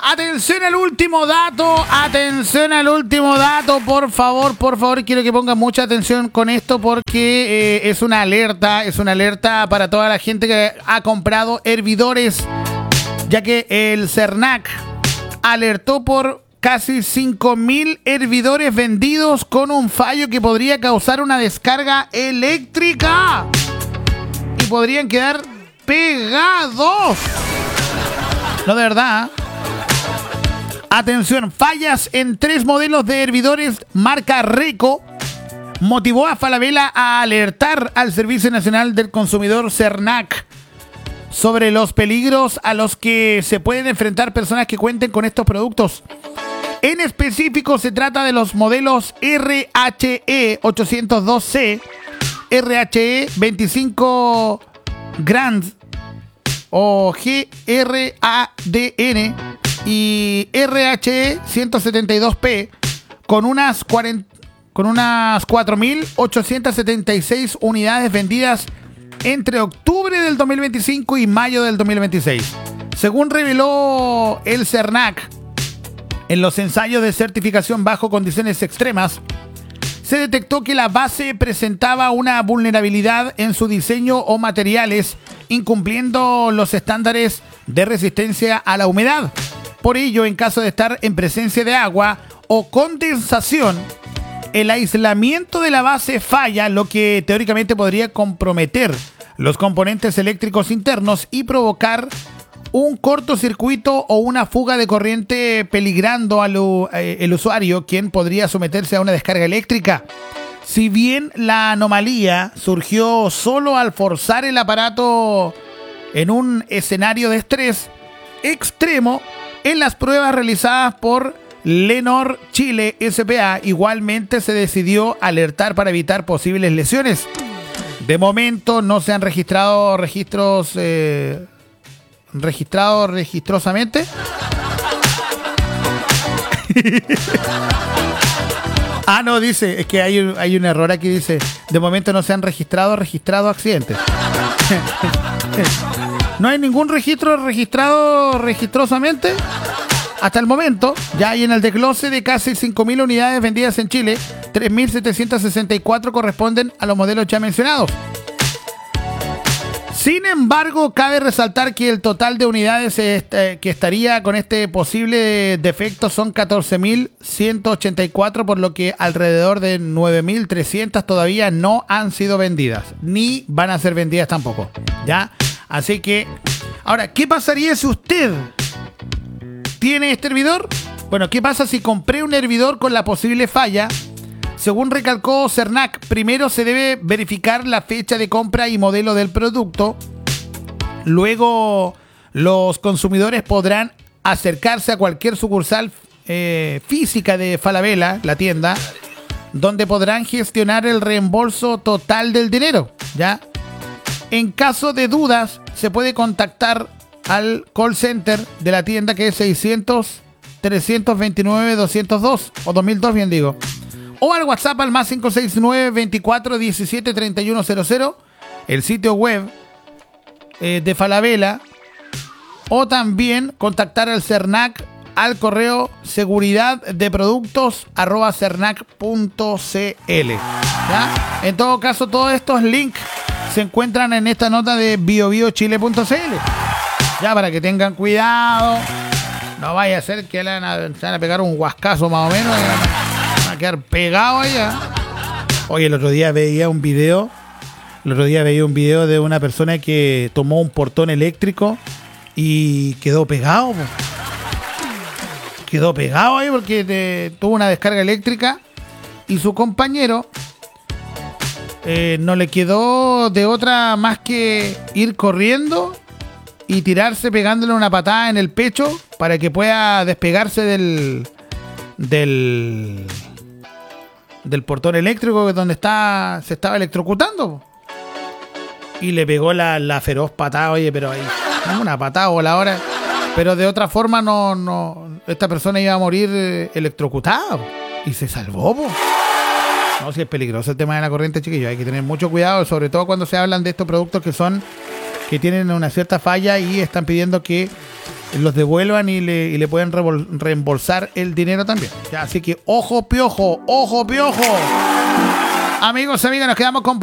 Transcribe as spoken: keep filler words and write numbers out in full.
Atención al último dato, atención al último dato, por favor, por favor, quiero que pongan mucha atención con esto porque eh, es una alerta, es una alerta para toda la gente que ha comprado hervidores, ya que el CERNAC alertó por casi cinco mil hervidores vendidos con un fallo que podría causar una descarga eléctrica y podrían quedar pegados. No, de verdad. Atención, fallas en tres modelos de hervidores marca Rico motivó a Falabella a alertar al Servicio Nacional del Consumidor CERNAC sobre los peligros a los que se pueden enfrentar personas que cuenten con estos productos. En específico, se trata de los modelos R H E ochocientos dos C, R H E veinticinco Grand o G R A D N y R H E ciento setenta y dos P con unas, cuarenta, con unas cuatro mil ochocientos setenta y seis unidades vendidas entre octubre del dos mil veinticinco y mayo del dos mil veintiséis. Según reveló el CERNAC, en los ensayos de certificación bajo condiciones extremas, se detectó que la base presentaba una vulnerabilidad en su diseño o materiales, incumpliendo los estándares de resistencia a la humedad. Por ello, en caso de estar en presencia de agua o condensación, el aislamiento de la base falla, lo que teóricamente podría comprometer los componentes eléctricos internos y provocar un cortocircuito o una fuga de corriente, peligrando al eh, el usuario, quien podría someterse a una descarga eléctrica. Si bien la anomalía surgió solo al forzar el aparato en un escenario de estrés extremo, en las pruebas realizadas por Lenor Chile S P A igualmente se decidió alertar para evitar posibles lesiones. De momento no se han registrado registros eh, registrados registrosamente. Ah, no, dice, es que hay un, hay un error aquí, dice, de momento no se han registrado registrados accidentes. No hay ningún registro registrado registrosamente hasta el momento. Ya hay en el desglose de casi cinco mil unidades vendidas en Chile, tres mil setecientos sesenta y cuatro corresponden a los modelos ya mencionados. Sin embargo, cabe resaltar que el total de unidades este, que estaría con este posible defecto son catorce mil ciento ochenta y cuatro, por lo que alrededor de nueve mil trescientas todavía no han sido vendidas, ni van a ser vendidas tampoco, ¿ya? Así que, ahora, ¿qué pasaría si usted tiene este hervidor? Bueno, ¿qué pasa si compré un hervidor con la posible falla? Según recalcó CERNAC, primero se debe verificar la fecha de compra y modelo del producto. Luego, los consumidores podrán acercarse a cualquier sucursal eh, física de Falabella, la tienda, donde podrán gestionar el reembolso total del dinero, ¿ya? En caso de dudas, se puede contactar al call center de la tienda, que es seiscientos, trescientos veintinueve, doscientos dos, o dos mil dos, bien digo. O al WhatsApp al más cinco seis nueve, veinticuatro, diecisiete, treinta y uno cero cero, el sitio web eh, de Falabella, o también contactar al CERNAC al correo seguridad de productos arroba cernac punto cl. ¿Ya? En todo caso, todos estos links se encuentran en esta nota de bio bio chile punto c l. Ya, para que tengan cuidado, no vaya a ser que le van a, se van a pegar un huascazo más o menos, y van a quedar pegados allá. Oye, el otro día veía un video, el otro día veía un video de una persona que tomó un portón eléctrico y quedó pegado, po. Quedó pegado ahí porque te, tuvo una descarga eléctrica y su compañero eh, no le quedó de otra más que ir corriendo y tirarse pegándole una patada en el pecho para que pueda despegarse del del del portón eléctrico donde está se estaba electrocutando, y le pegó la, la feroz patada. Oye, pero ahí una patada voladora, pero de otra forma no no esta persona iba a morir electrocutada y se salvó, po. No, si es peligroso el tema de la corriente, chiquillos, hay que tener mucho cuidado, sobre todo cuando se hablan de estos productos que son que tienen una cierta falla y están pidiendo que los devuelvan y le, y le pueden reembolsar el dinero también. Ya, así que ojo piojo, ojo piojo. Amigos, amigas, nos quedamos con